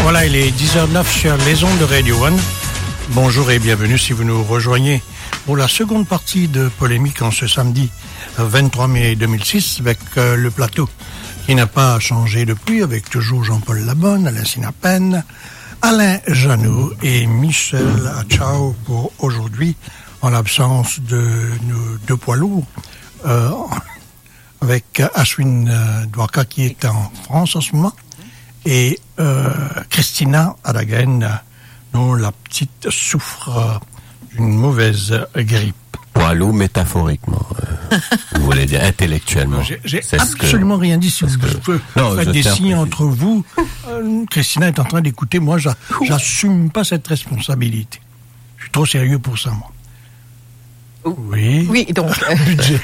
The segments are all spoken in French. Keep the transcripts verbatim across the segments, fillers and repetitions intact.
Voilà, il est dix heures neuf sur les ondes de Radio One. Bonjour et bienvenue si vous nous rejoignez pour la seconde partie de Polémique en ce samedi vingt-trois mai deux mille six avec euh, le plateau qui n'a pas changé depuis, avec toujours Jean-Paul Labonne, Alain Sinapen, Alain Janot et Michel Achao pour aujourd'hui, en l'absence de nos deux poids lourds, euh, avec Ashwin Dwarka qui est en France en ce moment, et euh, Christina Adagen, dont la petite souffre d'une mauvaise grippe. Poids lourd métaphoriquement, euh, vous voulez dire intellectuellement. J'ai, j'ai absolument que, rien dit. Si vous que, faites des signes entre vous, euh, Christina est en train d'écouter. Moi, j'a, j'assume pas cette responsabilité. Je suis trop sérieux pour ça, moi. Oui. Oui, donc. Budget.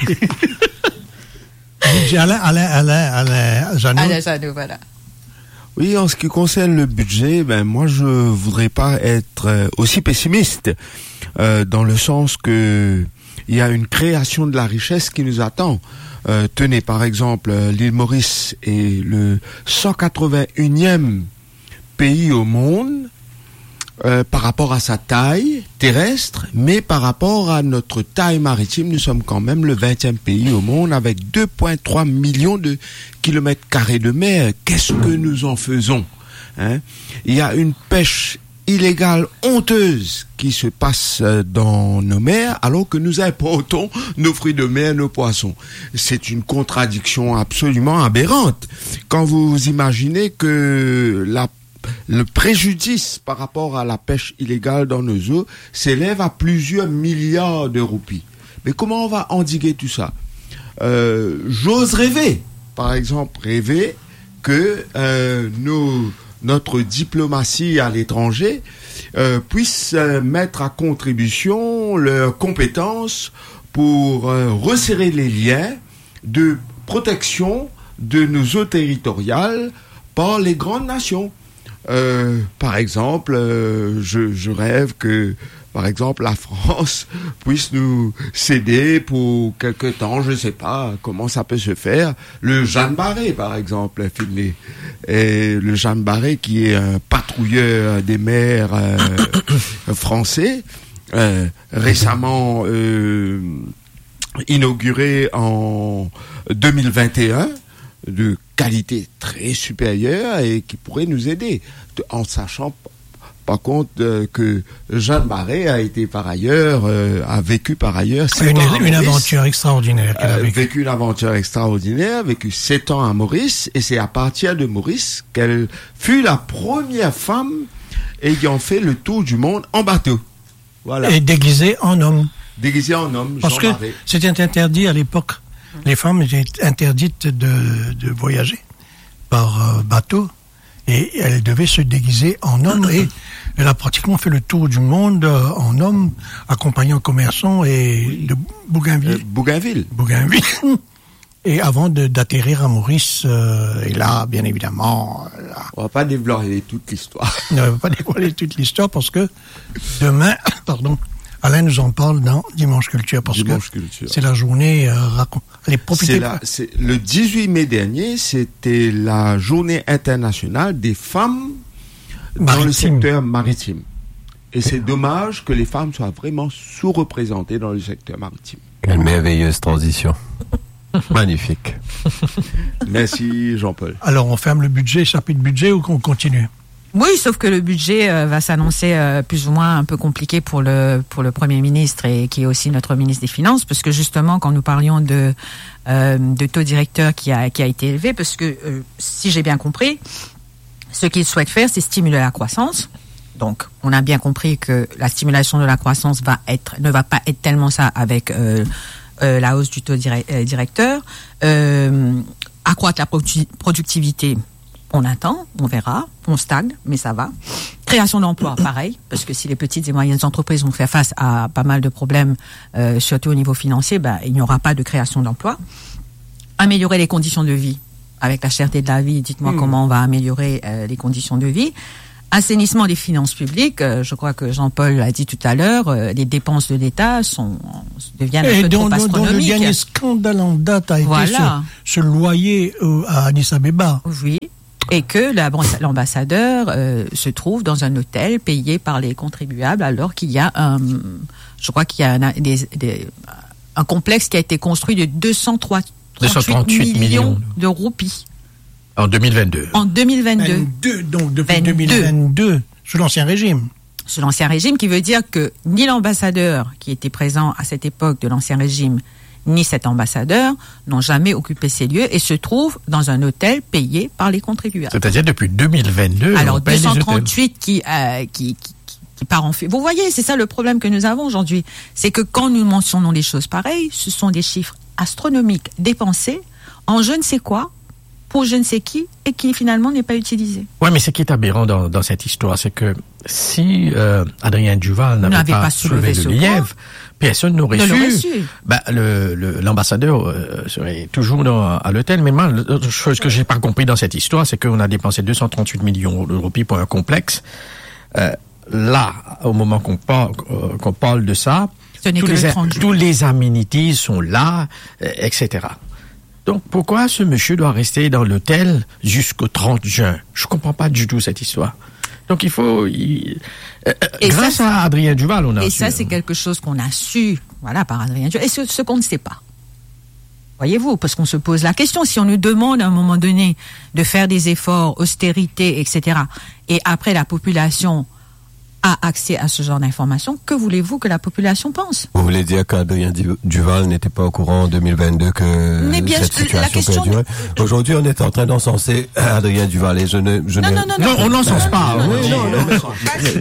Budget. Alain, Alain, Alain, Alain Janot. Alain Janot, voilà. Oui, en ce qui concerne le budget, ben moi je voudrais pas être euh, aussi pessimiste euh, dans le sens que il y a une création de la richesse qui nous attend. Euh, tenez par exemple, l'île Maurice est le cent quatre-vingt-unième pays au monde euh, par rapport à sa taille terrestre, mais par rapport à notre taille maritime, nous sommes quand même le vingtième pays au monde avec deux virgule trois millions de kilomètres carrés de mer. Qu'est-ce que nous en faisons, hein? Il y a une pêche illégale honteuse qui se passe dans nos mers alors que nous importons nos fruits de mer, nos poissons. C'est une contradiction absolument aberrante. Quand vous imaginez que la le préjudice par rapport à la pêche illégale dans nos eaux s'élève à plusieurs milliards de roupies. Mais comment on va endiguer tout ça? euh, J'ose rêver, par exemple, rêver que euh, nos, notre diplomatie à l'étranger euh, puisse euh, mettre à contribution leurs compétences pour euh, resserrer les liens de protection de nos eaux territoriales par les grandes nations. Euh, par exemple, euh, je, je rêve que, par exemple, la France puisse nous céder pour quelque temps, je sais pas comment ça peut se faire, le Jeanne Barré, par exemple, filmé. Et le Jeanne Barré, qui est un patrouilleur des mers euh, français, euh, récemment euh, inauguré en deux mille vingt et un, de qualité très supérieure et qui pourrait nous aider, en sachant par contre euh, que Jeanne Barré a été par ailleurs, euh, a vécu par ailleurs une, une aventure extraordinaire. Elle a vécu. vécu une aventure extraordinaire, a vécu sept ans à Maurice, et c'est à partir de Maurice qu'elle fut la première femme ayant fait le tour du monde en bateau. Voilà. Et déguisée en homme. Déguisée en homme. Parce Jean que Barré. C'était interdit à l'époque. Les femmes étaient interdites de, de voyager par euh, bateau et elles devaient se déguiser en homme, et elle a pratiquement fait le tour du monde euh, en homme, accompagnant commerçants et oui. de Bougainville. Euh, Bougainville. Bougainville. Et avant de, d'atterrir à Maurice, euh, et là, bien évidemment... Là, on va pas dévoiler toute l'histoire. On ne va pas dévoiler toute l'histoire parce que demain, pardon, Alain nous en parle dans Dimanche Culture, parce Dimanche que Culture. C'est la journée euh, raconte. Les c'est la, c'est le dix-huit mai dernier, c'était la journée internationale des femmes maritime. Dans le secteur maritime. Et c'est dommage que les femmes soient vraiment sous-représentées dans le secteur maritime. Quelle merveilleuse transition. Magnifique. Merci Jean-Paul. Alors on ferme le budget, chapitre budget, ou qu'on continue? Oui, sauf que le budget euh, va s'annoncer euh, plus ou moins un peu compliqué pour le pour le Premier ministre, et qui est aussi notre ministre des Finances, parce que justement quand nous parlions de euh, de taux directeur qui a qui a été élevé, parce que euh, si j'ai bien compris, ce qu'il souhaite faire, c'est stimuler la croissance. Donc, on a bien compris que la stimulation de la croissance va être ne va pas être tellement ça avec euh, euh, la hausse du taux direct, euh, directeur, euh, accroître la produ- productivité. On attend, on verra, on stagne, mais ça va. Création d'emplois, pareil, parce que si les petites et moyennes entreprises vont faire face à pas mal de problèmes, euh, surtout au niveau financier, ben, il n'y aura pas de création d'emplois. Améliorer les conditions de vie. Avec la cherté de la vie, dites-moi mmh. comment on va améliorer euh, les conditions de vie. Assainissement des finances publiques, euh, je crois que Jean-Paul l'a dit tout à l'heure, euh, les dépenses de l'État sont deviennent un peu dont, trop astronomiques. Dont le dernier scandale en date a été voilà. ce, ce loyer euh, à Addis Abeba. Oui. Et que l'ambassadeur euh, se trouve dans un hôtel payé par les contribuables alors qu'il y a un, je crois qu'il y a un, des, des, un complexe qui a été construit de deux cent trente-huit millions de roupies. En deux mille vingt-deux. En deux mille vingt-deux. vingt-deux, donc depuis vingt-deux. deux mille vingt-deux, sous l'Ancien Régime. Sous l'Ancien Régime, qui veut dire que ni l'ambassadeur qui était présent à cette époque de l'Ancien Régime, ni cet ambassadeur n'ont jamais occupé ces lieux et se trouvent dans un hôtel payé par les contribuables. C'est-à-dire depuis deux mille vingt-deux. Alors deux cent trente-huit qui, euh, qui, qui, qui part en fuite. Vous voyez, c'est ça le problème que nous avons aujourd'hui. C'est que quand nous mentionnons des choses pareilles, ce sont des chiffres astronomiques dépensés en je ne sais quoi, pour je ne sais qui, et qui finalement n'est pas utilisé. Oui, mais ce qui est aberrant dans, dans cette histoire, c'est que si euh, Adrien Duval n'avait pas, pas soulevé le lièvre, personne n'aurait ne su. su. Bah, le, le, l'ambassadeur euh, serait toujours dans, à l'hôtel. Mais moi, l'autre chose que j'ai pas compris dans cette histoire, c'est qu'on a dépensé deux cent trente-huit millions de roupies pour un complexe. Euh, là, au moment qu'on parle, euh, qu'on parle de ça, Ce n'est tous, que les, le trente tous les amenities sont là, euh, et cetera. Donc, pourquoi ce monsieur doit rester dans l'hôtel jusqu'au trente juin? Je comprends pas du tout cette histoire. Donc, il faut... Il, euh, grâce ça, à Adrien Duval, on a Et su, ça, c'est quelque chose qu'on a su, voilà, par Adrien Duval. Et ce, ce qu'on ne sait pas. Voyez-vous, parce qu'on se pose la question, si on nous demande à un moment donné de faire des efforts, austérité, et cetera, et après la population a accès à ce genre d'informations, que voulez-vous que la population pense? Vous voulez dire qu'Adrien Duval n'était pas au courant en deux mille vingt-deux que Mais bien, cette situation perdurait? De... Aujourd'hui, on est en train d'encenser Adrien Duval et je ne... Je non, ne... non, non, non, non, on n'encense pas. Non, oui, non, non, non.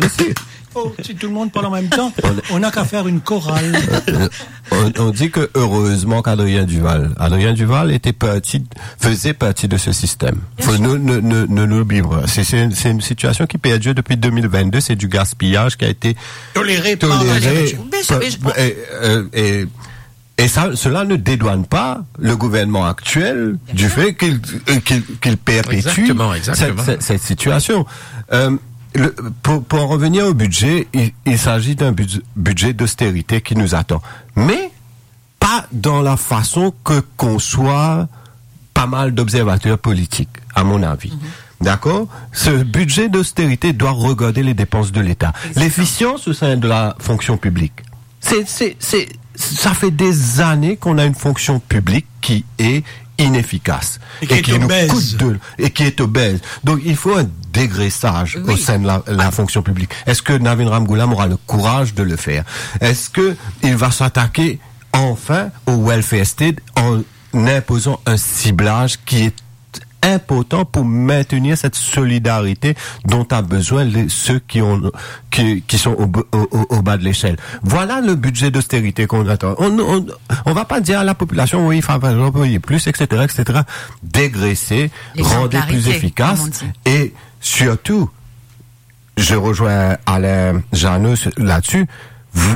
Oh, si tout le monde parle en même temps, on n'a qu'à faire une chorale. on, on dit que heureusement qu'Adrien Duval, Adrien Duval était partie, faisait partie de ce système. Faut ne, ne, ne, ne l'oublier pas. C'est, c'est, une, c'est une situation qui perdure depuis deux mille vingt-deux. C'est du gaspillage qui a été toléré, toléré par et, et, et, et ça, cela ne dédouane pas le gouvernement actuel Bien du sûr. fait qu'il, qu'il, qu'il perpétue exactement, exactement. Cette, cette, cette situation. Euh, Le, pour, pour en revenir au budget, il, il s'agit d'un budget, budget d'austérité qui nous attend. Mais pas dans la façon que conçoit pas mal d'observateurs politiques, à mon avis. Mm-hmm. D'accord? Ce budget d'austérité doit regarder les dépenses de l'État. Exactement. L'efficience au sein de la fonction publique. C'est, c'est, c'est, ça fait des années qu'on a une fonction publique qui est inefficace et qui, et qui nous coûte de, et qui est obèse. Donc il faut un dégraissage oui. au sein de la, la fonction publique. Est-ce que Navin Ramgoolam aura le courage de le faire? Est-ce que il va s'attaquer enfin au welfare state en imposant un ciblage qui est important pour maintenir cette solidarité dont a besoin les, ceux qui ont qui, qui sont au, au, au bas de l'échelle. Voilà le budget d'austérité qu'on attend. On on on va pas dire à la population oui, il faut payer plus, et cetera, et cetera. Dégraisser, rendre plus efficace et surtout, je rejoins Alain Jeannot là-dessus. Vous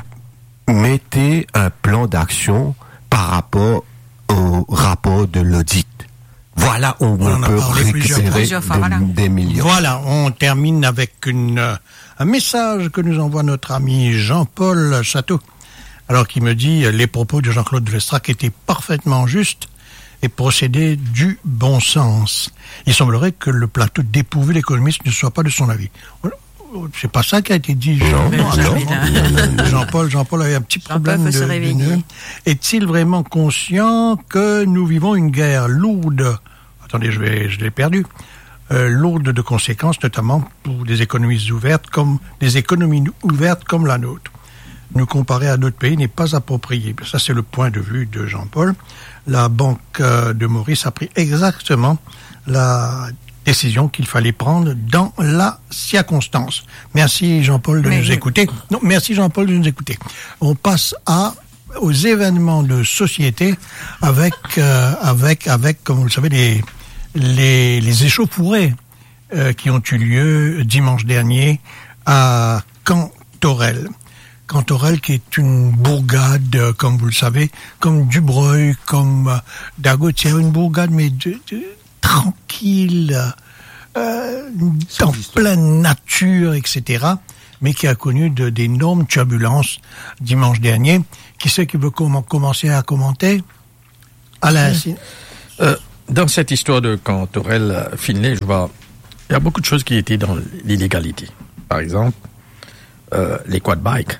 mettez un plan d'action par rapport au rapport de l'audit. Voilà où on, on peut récupérer plusieurs fois, des, voilà. des millions. Voilà, on termine avec une, euh, un message que nous envoie notre ami Jean-Paul Château. Alors qu'il me dit, les propos de Jean-Claude Vestrac étaient parfaitement justes et procédaient du bon sens. Il semblerait que le plateau dépourvu d'économistes ne soit pas de son avis. C'est pas ça qui a été dit, Jean, non, non, Jean-Paul. Jean-Paul avait un petit problème de, de est-il vraiment conscient que nous vivons une guerre lourde? Attendez, je vais, je l'ai perdu. Euh, lourde de conséquences, notamment pour des économies ouvertes comme des économies ouvertes comme la nôtre. Nous comparer à d'autres pays n'est pas approprié. Ça, c'est le point de vue de Jean-Paul. La Banque de Maurice a pris exactement la décision qu'il fallait prendre dans la circonstance. Merci Jean-Paul de Mais nous je... écouter. Non, merci Jean-Paul de nous écouter. On passe à aux événements de société avec euh, avec avec comme vous le savez les les, les échauffourées euh, qui ont eu lieu dimanche dernier à Cantorel. Cantorel qui est une bourgade, euh, comme vous le savez, comme Dubreuil, comme euh, Dagotière, une bourgade mais de, de tranquille, euh, en pleine nature, et cetera, mais qui a connu de, d'énormes turbulences dimanche dernier. Qui c'est qui veut com- commencer à commenter? Alain. Euh, dans cette histoire de Cantorel, Finlay, je vois il y a beaucoup de choses qui étaient dans l'illégalité. Par exemple, euh, les quad bikes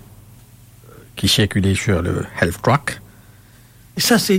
qui circulaient sur le Health Truck. Et ça, c'est...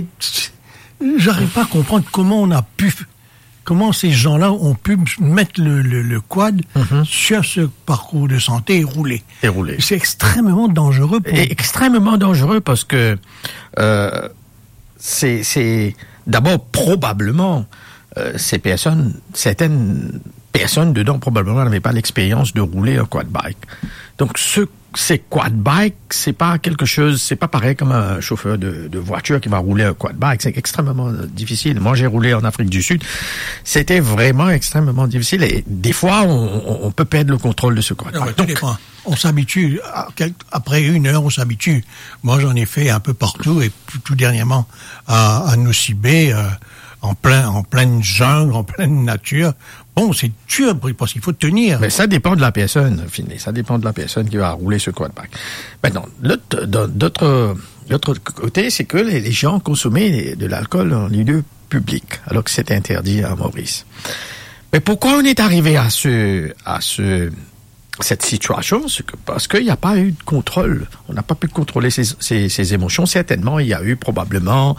J'arrive pas à comprendre comment on a pu... Comment ces gens-là ont pu mettre le, le, le quad mm-hmm. sur ce parcours de santé et rouler. Et rouler. C'est extrêmement dangereux. Pour... Et extrêmement dangereux parce que euh, c'est, c'est d'abord probablement euh, ces personnes, certaines personnes dedans probablement n'avaient pas l'expérience de rouler un quad bike. Donc ce ces quad bikes, c'est pas quelque chose, c'est pas pareil comme un chauffeur de, de voiture qui va rouler un quad bike. C'est extrêmement difficile. Moi, j'ai roulé en Afrique du Sud. C'était vraiment extrêmement difficile. Et des fois, on, on peut perdre le contrôle de ce quad bike. Non, donc, dépend. On s'habitue. Après une heure, on s'habitue. Moi, j'en ai fait un peu partout et tout dernièrement à, à Nosy-Be, euh, en plein, en pleine jungle, en pleine nature. Bon, c'est dur parce qu'il faut tenir. Mais ça dépend de la personne, Finlay. Ça dépend de la personne qui va rouler ce quad bike. Maintenant, l'autre, d'autre, l'autre côté, c'est que les gens consommaient de l'alcool en lieu public, alors que c'est interdit à Maurice. Mais pourquoi on est arrivé à ce, à ce, cette situation? C'est que parce qu'il n'y a pas eu de contrôle. On n'a pas pu contrôler ses, ses, ses émotions. Certainement, il y a eu probablement,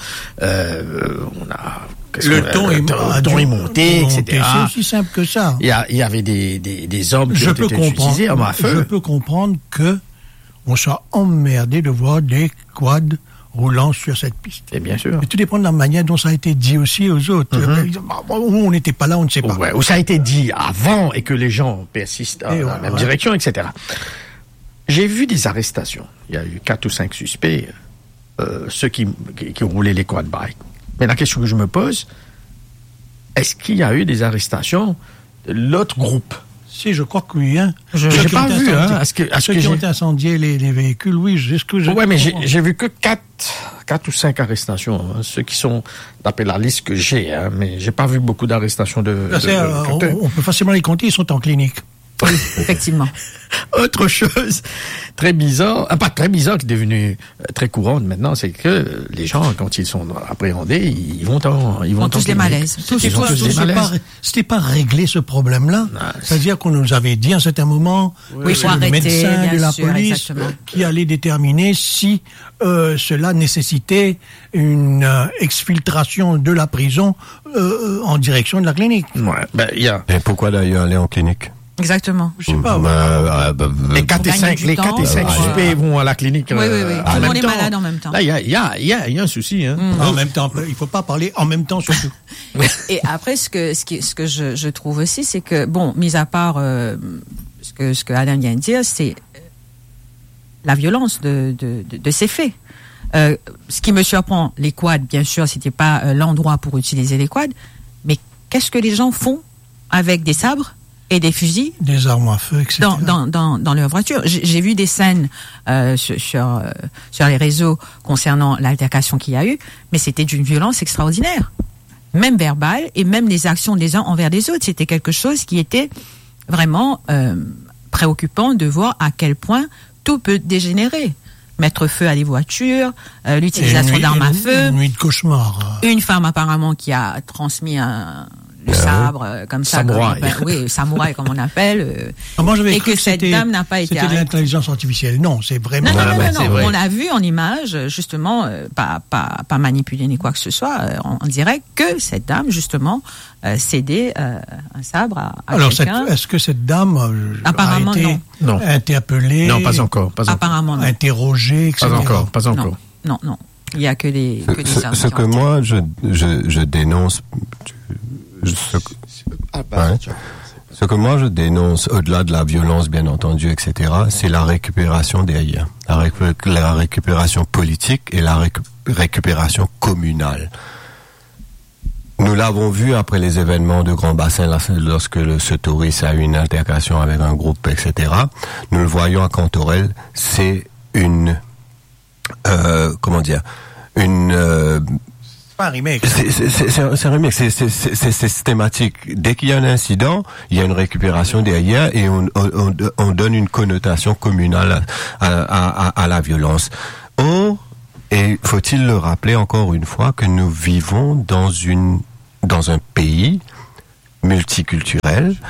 euh, on a, le ton, est, le ton est monté, et cetera. C'est aussi simple que ça. Il y, a, il y avait des, des, des hommes qui je ont peux été comprendre, utilisés à feu. Je peux comprendre que on soit emmerdé de voir des quads roulant sur cette piste. Et bien sûr. Mais tout dépend de la manière dont ça a été dit aussi aux autres. Mm-hmm. On n'était pas là, on ne sait pas. Ouais, ou ça a été dit avant et que les gens persistent dans ouais, la même ouais. direction, et cetera. J'ai vu des arrestations. Il y a eu quatre ou cinq suspects, euh, ceux qui, qui, qui roulaient les quad bikes. Mais la question que je me pose, est-ce qu'il y a eu des arrestations de l'autre groupe? Si, je crois que oui. Hein. Je n'ai pas vu. Hein, est-ce que, est-ce ceux que qui j'ai... ont incendié les, les véhicules, oui. C'est ce que j'ai... Ouais, mais j'ai, j'ai vu que quatre, quatre ou cinq arrestations. Hein, ceux qui sont, d'après la liste que j'ai, hein, mais j'ai pas vu beaucoup d'arrestations de... de, de euh, on, on peut facilement les compter, ils sont en clinique. Oui, effectivement. Autre chose très bizarre, ah, pas très bizarre, qui est devenu très courante maintenant, c'est que les gens, quand ils sont appréhendés, ils vont en, ils vont en tous des malaises. Tous, ils tous des malaises. Pas, c'était pas réglé ce problème-là. Non, c'est-à-dire qu'on nous avait dit à un certain moment, oui, c'est le médecin de la sûr, police exactement. Qui allait déterminer si euh, cela nécessitait une euh, exfiltration de la prison euh, en direction de la clinique. Ouais, ben il y a. Et pourquoi d'ailleurs aller en clinique? Exactement. Je sais pas. Bah, bah, bah, les quatre et cinq, les quatre et cinq suspects vont à la clinique. Oui, oui, oui. Euh, Tout le monde est malade en même temps. Là, il y a, il y a, il y a, il y a un souci, hein. Mm. En même temps, il faut pas parler en même temps surtout. Et après, ce que, ce qui, ce que je, je trouve aussi, c'est que, bon, mis à part, euh, ce que, ce que Alain vient de dire, c'est la violence de, de, de, de ces faits. Euh, ce qui me surprend, les quads, bien sûr, c'était pas euh, l'endroit pour utiliser les quads, mais qu'est-ce que les gens font avec des sabres et des fusils, des armes à feu, et cetera. Dans, dans, dans, dans leur voiture. J'ai, j'ai vu des scènes euh, sur, sur, euh, sur les réseaux concernant l'altercation qu'il y a eu, mais c'était d'une violence extraordinaire. Même verbale, et même les actions des uns envers des autres. C'était quelque chose qui était vraiment euh, préoccupant de voir à quel point tout peut dégénérer. Mettre feu à des voitures, euh, l'utilisation nuit, d'armes à feu. Une nuit de cauchemar. Une femme apparemment qui a transmis un... le sabre, euh, comme ça. Samouraï. Comme, oui, samouraï, comme on appelle. Euh, ah, moi, j'avais et cru que, que cette dame n'a pas été c'était arrêtée. de l'intelligence artificielle. Non, c'est vraiment... Non, non, non, ouais, non, non. On a vu en image, justement, euh, pas, pas, pas manipulé ni quoi que ce soit, euh, on, on dirait que cette dame, justement, euh, cédait euh, un sabre à, à Alors, quelqu'un. Cette, est-ce que cette dame euh, Apparemment, a été non. interpellée? Non, pas encore. Pas encore. Apparemment, non. Interrogée, et cetera. Pas encore, pas encore. Non, non, non. Il n'y a que des, que des Ce, armes. ce que moi, je, je, je dénonce... Je, ce, Ah bah, ouais. Ce que moi je dénonce, au-delà de la violence bien entendu, et cetera, c'est la récupération derrière. La, récu- la récupération politique et la récu- récupération communale. Nous l'avons vu après les événements de Grand Bassin, lorsque le, ce touriste a eu une altercation avec un groupe, et cetera. Nous le voyons à Cantorel, c'est une... Euh, comment dire Une... Euh, pas un remake. C'est, c'est, c'est, c'est, un, c'est un remake, c'est, c'est, c'est, c'est systématique. Dès qu'il y a un incident, il y a une récupération derrière et on, on, on donne une connotation communale à, à, à, à la violence. Or, et faut-il le rappeler encore une fois que nous vivons dans une, dans un pays multiculturel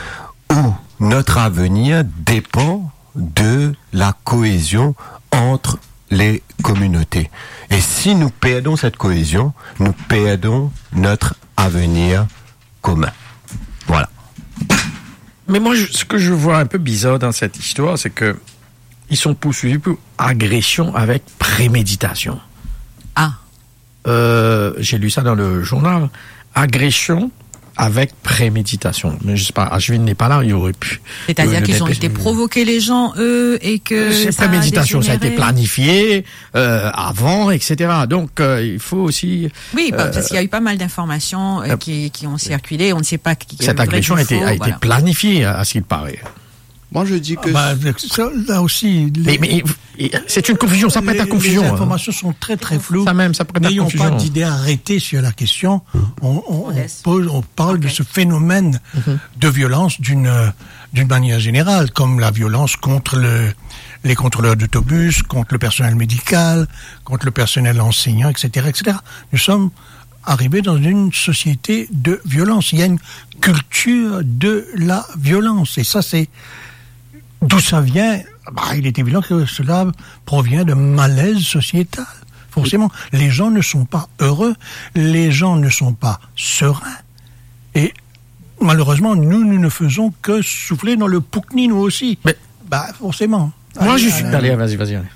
où notre avenir dépend de la cohésion entre les communautés. Et si nous perdons cette cohésion, nous perdons notre avenir commun. Voilà. Mais moi, je, ce que je vois un peu bizarre dans cette histoire, c'est que ils sont poursuivis pour agression avec préméditation. Ah. Euh, j'ai lu ça dans le journal. Agression avec préméditation. Mais je sais pas, Ashwin n'est pas là, il aurait pu. C'est-à-dire euh, qu'ils ont été provoqués les gens, eux, et que cette ça préméditation, a ça a été planifié euh, avant, et cetera. Donc, euh, il faut aussi... Oui, euh, parce qu'il y a eu pas mal d'informations euh, qui, qui ont circulé. On ne sait pas qui cette agression a été, a été voilà. planifiée, à ce qu'il paraît. Moi, je dis que... Bah, ça, là aussi... Les, mais, mais c'est une confusion, ça prête à confusion. Les informations hein. sont très très floues. Ça même, ça prête à confusion. N'ayons pas d'idée arrêtée sur la question. On, on, on, pose, on parle okay. de ce phénomène mm-hmm. de violence d'une d'une manière générale, comme la violence contre le, les contrôleurs d'autobus, contre le personnel médical, contre le personnel enseignant, et cetera, et cetera. Nous sommes arrivés dans une société de violence. Il y a une culture de la violence. Et ça, c'est... D'où ça vient? Bah, il est évident que cela provient de malaise sociétal. Forcément, les gens ne sont pas heureux, les gens ne sont pas sereins. Et malheureusement, nous, nous ne faisons que souffler dans le poucni, nous aussi. Mais, bah, forcément. Moi, allez, je suis... Allez, vas-y, vas-y, allez.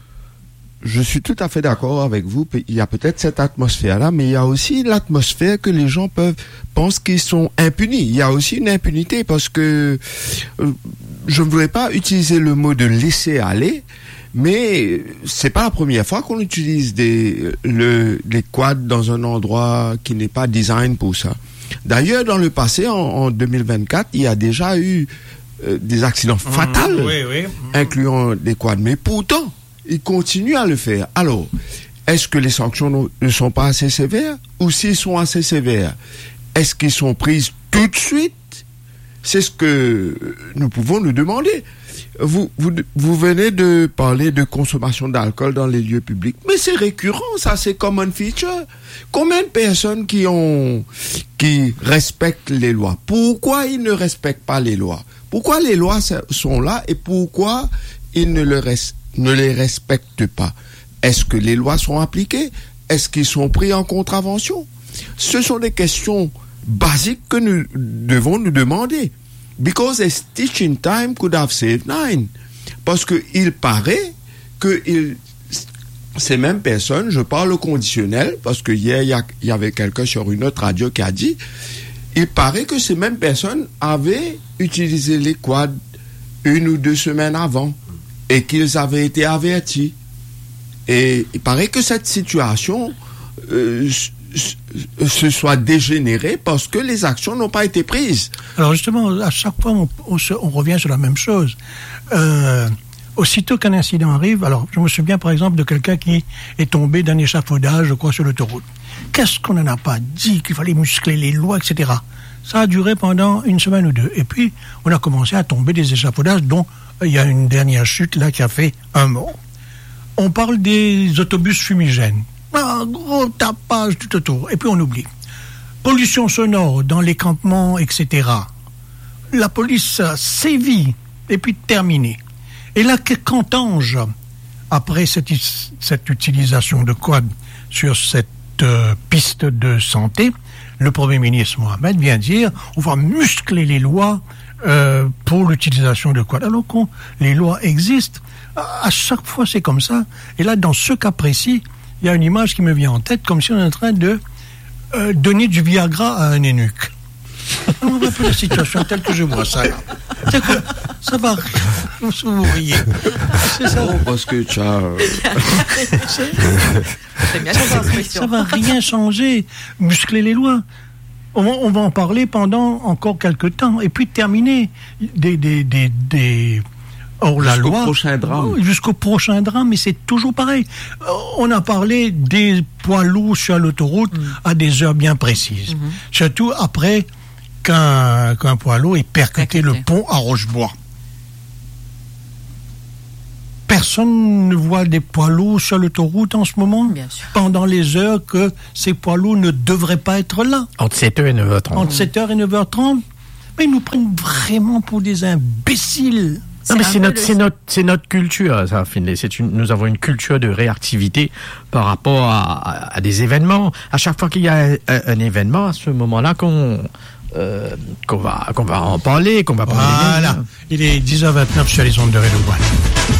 Je suis tout à fait d'accord avec vous. Il y a peut-être cette atmosphère-là, mais il y a aussi l'atmosphère que les gens peuvent pensent qu'ils sont impunis. Il y a aussi une impunité parce que euh, je ne voudrais pas utiliser le mot de laisser aller, mais c'est pas la première fois qu'on utilise des le les quads dans un endroit qui n'est pas design pour ça. D'ailleurs, dans le passé, en, en deux mille vingt-quatre, il y a déjà eu euh, des accidents mmh, fatals, oui, oui. incluant des quads. Mais pourtant, ils continuent à le faire. Alors, est-ce que les sanctions ne sont pas assez sévères? Ou s'ils sont assez sévères, est-ce qu'ils sont prises tout de suite? C'est ce que nous pouvons nous demander. Vous, vous, vous venez de parler de consommation d'alcool dans les lieux publics. Mais c'est récurrent, ça, c'est common feature. Combien de personnes qui ont, qui respectent les lois? Pourquoi ils ne respectent pas les lois? Pourquoi les lois sont là et pourquoi ils ne, le res, ne les respectent pas? Est-ce que les lois sont appliquées? Est-ce qu'ils sont pris en contravention? Ce sont des questions basiques que nous devons nous demander. Because a stitch in time could have saved nine. Parce que il paraît que il, ces mêmes personnes, je parle au conditionnel, parce que hier, il y, y avait quelqu'un sur une autre radio qui a dit, il paraît que ces mêmes personnes avaient utilisé les quads une ou deux semaines avant et qu'ils avaient été avertis. Et il paraît que cette situation euh, se soit dégénérée parce que les actions n'ont pas été prises. Alors justement, à chaque fois, on, on, se, on revient sur la même chose. Euh, aussitôt qu'un incident arrive, alors je me souviens par exemple de quelqu'un qui est tombé d'un échafaudage, je crois, sur l'autoroute. Qu'est-ce qu'on n'en a pas dit, qu'il fallait muscler les lois, et cetera. Ça a duré pendant une semaine ou deux. Et puis, on a commencé à tomber des échafaudages, dont euh, il y a une dernière chute là qui a fait un mort. On parle des autobus fumigènes. Un gros tapage tout autour. Et puis on oublie. Pollution sonore dans les campements, et cetera. La police sévit, et puis terminé. Et là, qu'entends-je après cette, cette utilisation de quad sur cette euh, piste de santé? Le Premier ministre Mohamed vient dire on va muscler les lois euh, pour l'utilisation de quad. Alors que les lois existent, à chaque fois c'est comme ça. Et là, dans ce cas précis, il y a une image qui me vient en tête, comme si on est en train de euh, donner du Viagra à un eunuque. On va faire la situation telle que je vois ça. C'est quoi? Ça va rien. Vous riez. C'est ça. Oh, parce que tu as... C'est bien ça, ça va rien changer. Muscler les lois. On va, on va en parler pendant encore quelques temps. Et puis terminer des... des, des, des Or, la jusqu'au loi, prochain drame. Jusqu'au prochain drame, mais c'est toujours pareil. On a parlé des poids lourds sur l'autoroute mmh. à des heures bien précises. Mmh. Surtout après qu'un, qu'un poids lourd ait percuté le pont à Rochebois. Personne ne voit des poids lourds sur l'autoroute en ce moment, bien sûr. Pendant les heures que ces poids lourds ne devraient pas être là. Entre sept heures et neuf heures trente. Entre sept heures et neuf heures trente. Mais ils nous prennent vraiment pour des imbéciles. Non, mais c'est un peu notre, le- c'est notre, c'est notre culture, ça, Finlay. C'est une, nous avons une culture de réactivité par rapport à, à, à des événements. À chaque fois qu'il y a un, un, un événement, à ce moment-là, qu'on, euh, qu'on va, qu'on va en parler, qu'on va parler. Voilà. Il est dix heures vingt-neuf sur les ondes de Radio One.